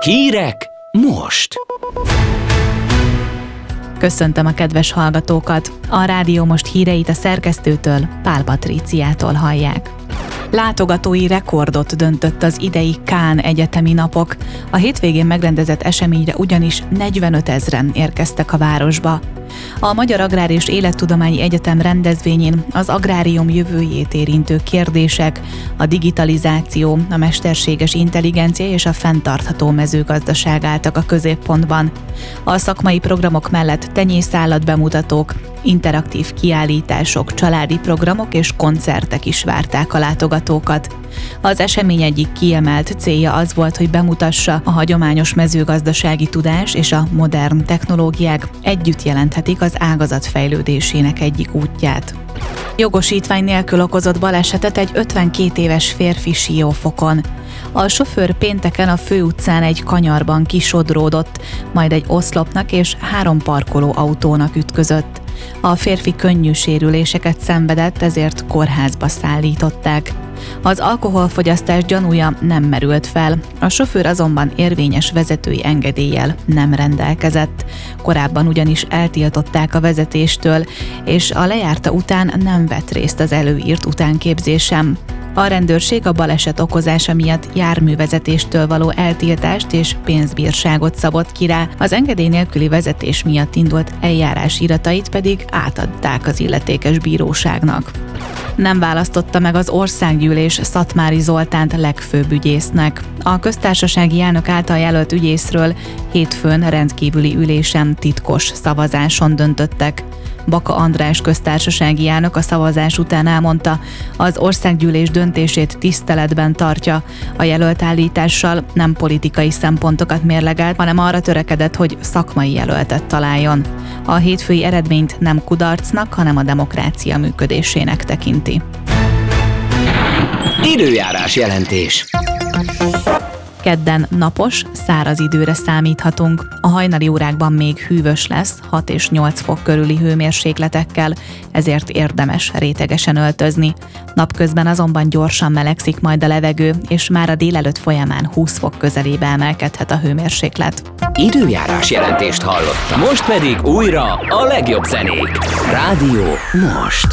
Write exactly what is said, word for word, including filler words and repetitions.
Hírek most! Köszöntöm a kedves hallgatókat! A Rádió Most híreit a szerkesztőtől, Pál Patríciától hallják. Látogatói rekordot döntött az idei Cannes egyetemi napok. A hétvégén megrendezett eseményre ugyanis negyvenötezren érkeztek a városba. A Magyar Agrár és Élettudományi Egyetem rendezvényén az agrárium jövőjét érintő kérdések, a digitalizáció, a mesterséges intelligencia és a fenntartható mezőgazdaság álltak a középpontban. A szakmai programok mellett tenyészállat bemutatók, interaktív kiállítások, családi programok és koncertek is várták a látogatókat. Az esemény egyik kiemelt célja az volt, hogy bemutassa, a hagyományos mezőgazdasági tudás és a modern technológiák együtt jelenthetik az ágazat fejlődésének egyik útját. Jogosítvány nélkül okozott balesetet egy ötvenkét éves férfi Siófokon. A sofőr pénteken a főutcán egy kanyarban kisodródott, majd egy oszlopnak és három parkoló autónak ütközött. A férfi könnyű sérüléseket szenvedett, ezért kórházba szállították. Az alkoholfogyasztás gyanúja nem merült fel, a sofőr azonban érvényes vezetői engedéllyel nem rendelkezett. Korábban ugyanis eltiltották a vezetéstől, és a lejárta után nem vett részt az előírt utánképzésem. A rendőrség a baleset okozása miatt járművezetéstől való eltiltást és pénzbírságot szabott ki rá, az engedély nélküli vezetés miatt indult eljárás iratait pedig átadták az illetékes bíróságnak. Nem választotta meg az országgyűlés Szatmári Zoltánt legfőbb ügyésznek. A köztársasági elnök által jelölt ügyészről hétfőn rendkívüli ülésen titkos szavazáson döntöttek. Baka András köztársasági elnök a szavazás után elmondta, az országgyűlés döntését tiszteletben tartja. A jelölt állítással nem politikai szempontokat mérlegelt, hanem arra törekedett, hogy szakmai jelöltet találjon. A hétfői eredményt nem kudarcnak, hanem a demokrácia működésének tekinti. Időjárás jelentés. Kedden napos, száraz időre számíthatunk. A hajnali órákban még hűvös lesz, hat és nyolc fok körüli hőmérsékletekkel, ezért érdemes rétegesen öltözni. Napközben azonban gyorsan melegszik majd a levegő, és már a délelőtt folyamán húsz fok közelébe emelkedhet a hőmérséklet. Időjárás jelentést hallottam. Most pedig újra a legjobb zenék. Rádió Most.